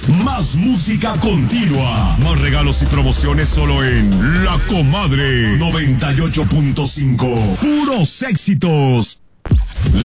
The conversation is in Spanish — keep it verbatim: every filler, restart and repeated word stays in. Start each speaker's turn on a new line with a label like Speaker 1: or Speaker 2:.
Speaker 1: Más música continua. Más regalos y promociones solo en La Comadre noventa y ocho punto cinco. Puros éxitos.